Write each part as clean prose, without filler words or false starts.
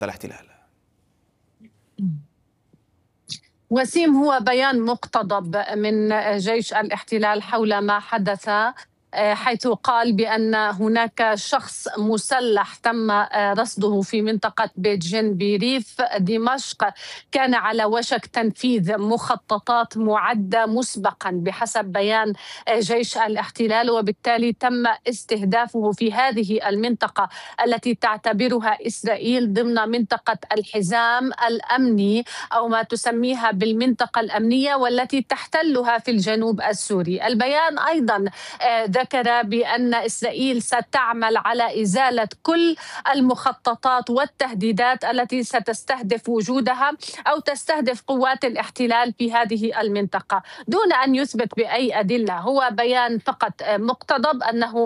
الاحتلال. وسيم، هو بيان مقتضب من جيش الاحتلال حول ما حدث، حيث قال بأن هناك شخص مسلح تم رصده في منطقة بيت جن بريف دمشق كان على وشك تنفيذ مخططات معدة مسبقا بحسب بيان جيش الاحتلال، وبالتالي تم استهدافه في هذه المنطقة التي تعتبرها إسرائيل ضمن منطقة الحزام الأمني أو ما تسميها بالمنطقة الأمنية والتي تحتلها في الجنوب السوري. البيان أيضا ذكر بأن إسرائيل ستعمل على إزالة كل المخططات والتهديدات التي ستستهدف وجودها أو تستهدف قوات الاحتلال في هذه المنطقة دون أن يثبت بأي أدلة. هو بيان فقط مقتضب أنه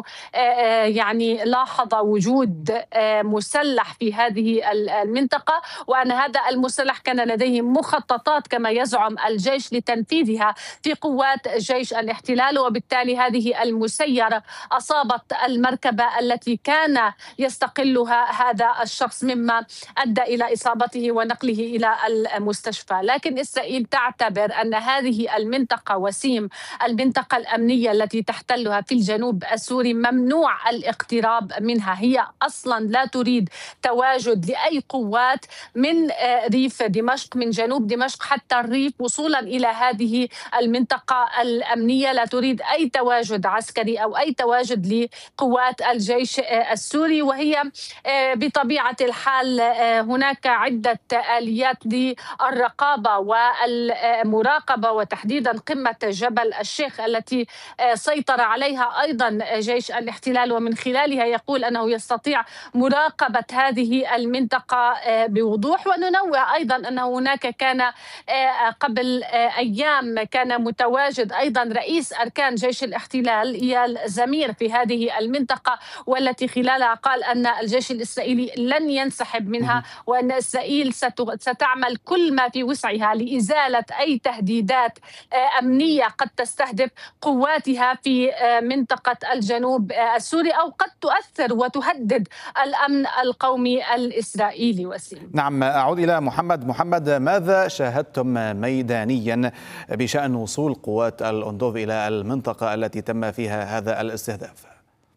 يعني لاحظ وجود مسلح في هذه المنطقة، وأن هذا المسلح كان لديه مخططات كما يزعم الجيش لتنفيذها في قوات جيش الاحتلال، وبالتالي هذه المسيرة أصابت المركبة التي كان يستقلها هذا الشخص، مما أدى إلى إصابته ونقله إلى المستشفى. لكن إسرائيل تعتبر أن هذه المنطقة وسيم، المنطقة الأمنية التي تحتلها في الجنوب السوري، ممنوع الاقتراب منها. هي أصلا لا تريد تواجد لأي قوات من ريف دمشق، من جنوب دمشق حتى الريف وصولا إلى هذه المنطقة الأمنية. لا تريد أي تواجد عسكري أو أي تواجد لقوات الجيش السوري، وهي بطبيعة الحال هناك عدة آليات للرقابة والمراقبة، وتحديدا قمة جبل الشيخ التي سيطر عليها أيضا جيش الاحتلال، ومن خلالها يقول أنه يستطيع مراقبة هذه المنطقة بوضوح. وننوه أيضا أن هناك كان قبل أيام كان متواجد أيضا رئيس أركان جيش الاحتلال إيال زمير في هذه المنطقة، والتي خلالها قال أن الجيش الإسرائيلي لن ينسحب منها، وأن إسرائيل ستعمل كل ما في وسعها لإزالة أي تهديدات أمنية قد تستهدف قواتها في منطقة الجنوب السوري أو قد تؤثر وتهدد الأمن القومي الإسرائيلي. وسيم. نعم، أعود إلى محمد، ماذا شاهدتم ميدانيا بشأن وصول قوات الأندوف إلى المنطقة التي تم فيها هذا الاستهداف؟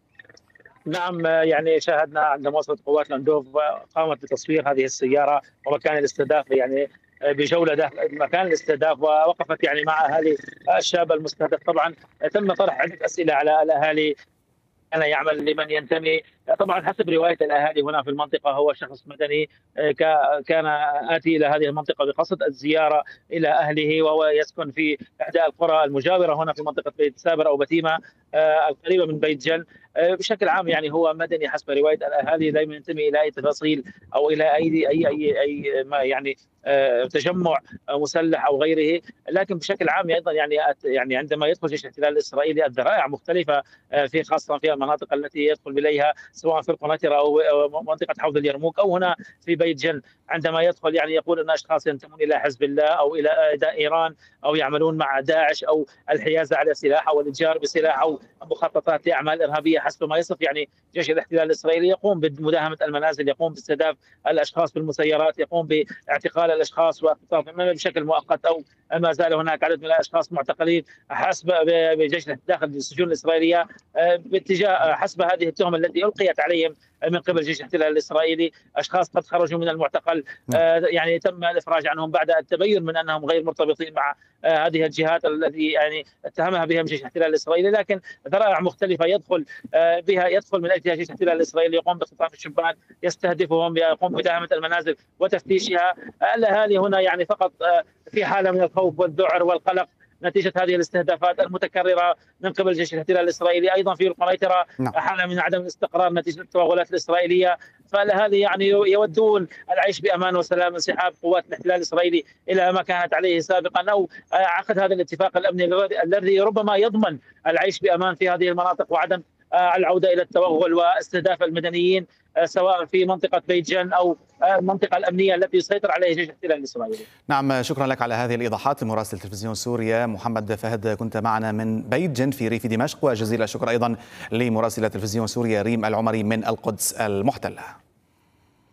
نعم، يعني شاهدنا عندما وصلت قوات الأندوف قامت بتصوير هذه السيارة ومكان الاستهداف، يعني بجولة داخل مكان الاستهداف، ووقفت يعني مع أهالي الشاب المستهدف. طبعا تم طرح عدة أسئلة على الأهالي، كان يعمل لمن ينتمي. طبعا حسب رواية الأهالي هنا في المنطقة هو شخص مدني كان آتي إلى هذه المنطقة بقصد الزيارة إلى أهله، وهو يسكن في إحدى القرى المجاورة هنا في منطقة بيت سابر أو بتيمة القريبة من بيت جن. بشكل عام يعني هو مدني حسب رواية الأهالي، لا ينتمي إلى أي تفاصيل أو إلى أي ما يعني تجمع مسلح أو غيره. لكن بشكل عام أيضا يعني عندما يدخل جيش الاحتلال الإسرائيلي الذرائع مختلفة، في خاصة في المناطق التي يدخل إليها سواء في القناطرة أو منطقة حوض اليرموك أو هنا في بيت جن. عندما يدخل يعني يقول أن أشخاص ينتمون إلى حزب الله أو إلى إيران أو يعملون مع داعش أو الحيازة على سلاح أو الإتجار بسلاح أو مخططات لأعمال إرهابية حسب ما يصف يعني جيش الاحتلال الإسرائيلي. يقوم بمداهمة المنازل، يقوم باستهداف الأشخاص بالمسيرات، يقوم باعتقال الأشخاص واختطافهم بشكل مؤقت، أو ما زال هناك عدد من الأشخاص معتقلين حسب بجيش داخل السجون الإسرائيلية باتجاه حسب هذه التهمة التي ألقيت عليهم من قبل جيش الاحتلال الإسرائيلي. أشخاص قد خرجوا من المعتقل يعني تم الإفراج عنهم بعد التبين من أنهم غير مرتبطين مع هذه الجهات التي يعني اتهمها بهم جيش الاحتلال الإسرائيلي. لكن ذرائع مختلفة يدخل من أجلها جيش الاحتلال الإسرائيلي، يقوم باختطاف الشبان، يستهدفهم، يقوم بدعامة المنازل وتفتيشها. الأهالي هنا يعني فقط في حالة من الخوف والذعر والقلق نتيجة هذه الاستهدافات المتكررة من قبل جيش الاحتلال الإسرائيلي. أيضا في القنيطرة حالة من عدم الاستقرار نتيجة التوغلات الإسرائيلية. فالأهالي يعني يودون العيش بأمان وسلام، انسحاب قوات الاحتلال الإسرائيلي إلى ما كانت عليه سابقا، أو عقد هذا الاتفاق الأمني الذي ربما يضمن العيش بأمان في هذه المناطق وعدم العودة إلى التوغل واستهداف المدنيين سواء في منطقة بيت جن أو المنطقة الأمنية التي يسيطر عليها جيش الاحتلال الإسرائيلي. نعم، شكرا لك على هذه الإيضاحات. مراسل تلفزيون سوريا محمد فهد كنت معنا من بيت جن في ريف دمشق، وجزيل الشكر أيضا لمراسلة تلفزيون سوريا ريم العمري من القدس المحتلة.